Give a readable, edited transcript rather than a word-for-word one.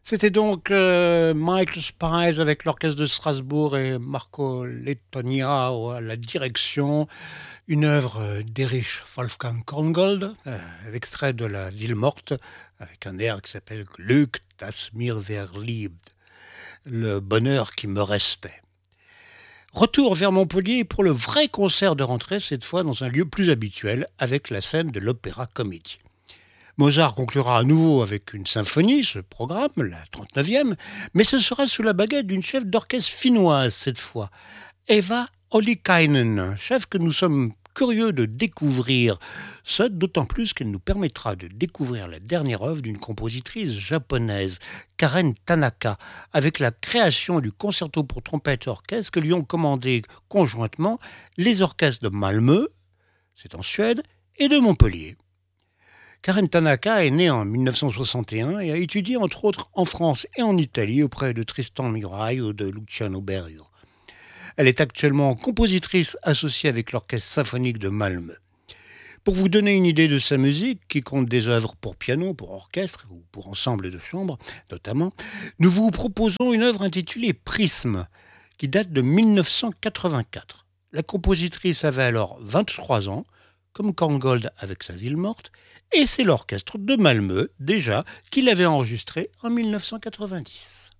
C'était donc Michael Spies avec l'Orchestre de Strasbourg et Marco Lettonia à la direction. Une œuvre d'Erich Wolfgang Korngold, extrait de La Ville morte, avec un air qui s'appelle Glück, das mir verliebt, le bonheur qui me restait. Retour vers Montpellier pour le vrai concert de rentrée, cette fois dans un lieu plus habituel, avec la scène de l'Opéra Comédie. Mozart conclura à nouveau avec une symphonie, ce programme, la 39e, mais ce sera sous la baguette d'une chef d'orchestre finnoise cette fois, Eva Ollikainen, chef que nous sommes curieux de découvrir, ça d'autant plus qu'elle nous permettra de découvrir la dernière œuvre d'une compositrice japonaise, Karen Tanaka, avec la création du concerto pour trompette et orchestre que lui ont commandé conjointement les orchestres de Malmö, c'est en Suède, et de Montpellier. Karen Tanaka est née en 1961 et a étudié entre autres en France et en Italie auprès de Tristan Murail ou de Luciano Berio. Elle est actuellement compositrice associée avec l'Orchestre symphonique de Malmö. Pour vous donner une idée de sa musique, qui compte des œuvres pour piano, pour orchestre ou pour ensemble de chambre notamment, nous vous proposons une œuvre intitulée Prisme, qui date de 1984. La compositrice avait alors 23 ans, comme Korngold avec sa Ville morte, et c'est l'orchestre de Malmö, déjà, qui l'avait enregistré en 1990.